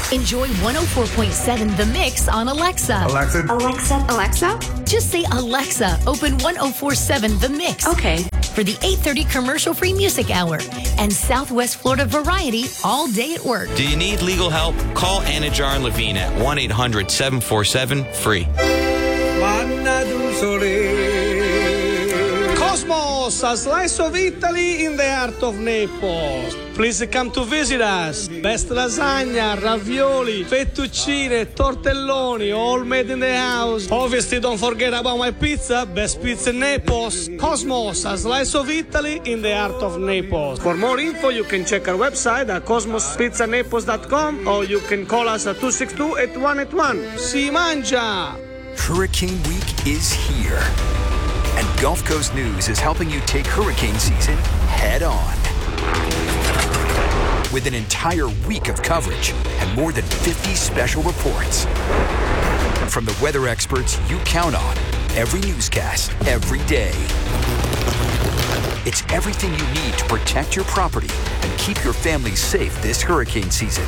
Enjoy 104.7 The Mix on Alexa. Alexa? Just say, Alexa, open 104.7 The Mix. Okay. For the 8:30 commercial-free music hour and Southwest Florida variety all day at work. Do you need legal help? Call Anajar and Levine at 1-800-747-FREE. Cosmos, a slice of Italy in the heart of Naples. Please come to visit us. Best lasagna, ravioli, fettuccine, tortelloni, all made in the house. Obviously, don't forget about my pizza. Best pizza in Naples. Cosmos, a slice of Italy in the heart of Naples. For more info, you can check our website at cosmospizzanaples.com or you can call us at 262-8181. Si mangia! Hurricane Week is here. And Gulf Coast News is helping you take hurricane season head on. With an entire week of coverage and more than 50 special reports. From the weather experts you count on, every newscast, every day. It's everything you need to protect your property and keep your family safe this hurricane season.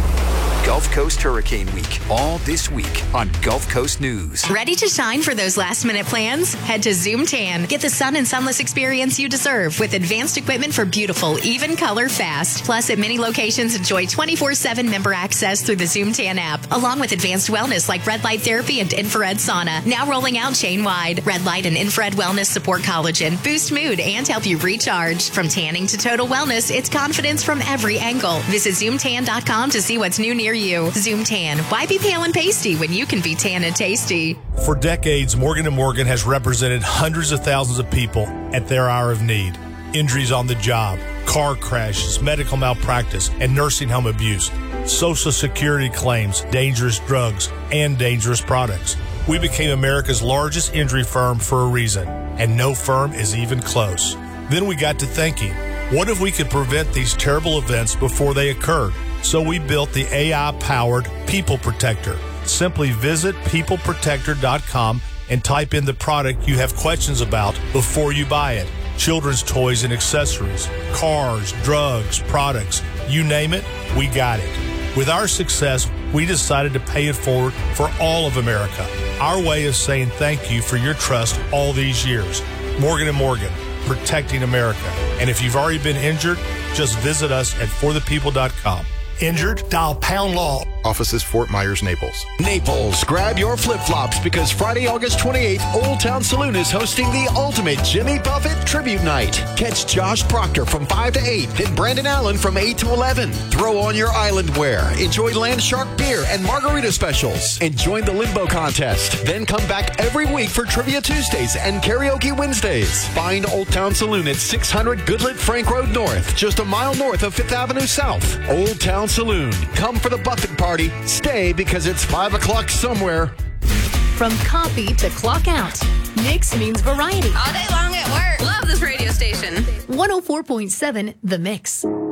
Gulf Coast Hurricane Week, all this week on Gulf Coast News. Ready to shine for those last-minute plans? Head to Zoom Tan. Get the sun and sunless experience you deserve with advanced equipment for beautiful, even color fast. Plus, at many locations, enjoy 24/7 member access through the Zoom Tan app, along with advanced wellness like red light therapy and infrared sauna. Now rolling out chain-wide. Red light and infrared wellness support collagen, boost mood, and help you recharge. From tanning to total wellness, it's confidence from every angle. Visit ZoomTan.com to see what's new near you. Zoom Tan. Why be pale and pasty when you can be tan and tasty? For decades, Morgan & Morgan has represented hundreds of thousands of people at their hour of need. Injuries on the job, car crashes, medical malpractice, and nursing home abuse, Social Security claims, dangerous drugs, and dangerous products. We became America's largest injury firm for a reason, and no firm is even close. Then we got to thinking, what if we could prevent these terrible events before they occurred? So we built the AI-powered People Protector. Simply visit peopleprotector.com and type in the product you have questions about before you buy it. Children's toys and accessories, cars, drugs, products, you name it, we got it. With our success, we decided to pay it forward for all of America. Our way of saying thank you for your trust all these years. Morgan & Morgan, protecting America. And if you've already been injured, just visit us at forthepeople.com. Injured? Dial pound law. Offices Fort Myers, Naples. Naples, grab your flip-flops because Friday, August 28th, Old Town Saloon is hosting the ultimate Jimmy Buffett Tribute Night. Catch Josh Proctor from 5 to 8 and Brandon Allen from 8 to 11. Throw on your island wear. Enjoy Land Shark beer and margarita specials. And join the Limbo Contest. Then come back every week for Trivia Tuesdays and Karaoke Wednesdays. Find Old Town Saloon at 600 Goodlet Frank Road North, just a mile north of 5th Avenue South. Old Town Saloon. Come for the Buffett party. Stay because it's 5 o'clock somewhere. From copy to clock out, Mix means variety. All day long at work. Love this radio station. 104.7 The Mix.